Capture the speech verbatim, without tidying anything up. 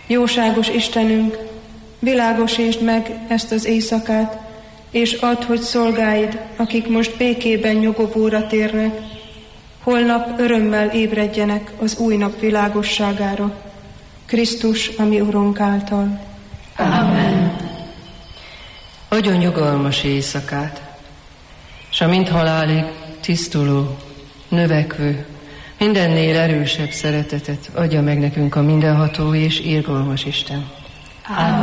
Jóságos Istenünk, világosítsd meg ezt az éjszakát, és add, hogy szolgáid, akik most békében nyugovóra térnek, holnap örömmel ébredjenek az új nap világosságára, Krisztus, a mi Urunk által. Amen. Adjon nyugalmas éjszakát, s a mind halálig tisztuló, növekvő, mindennél erősebb szeretetet adja meg nekünk a mindenható és irgalmas Isten. Amen.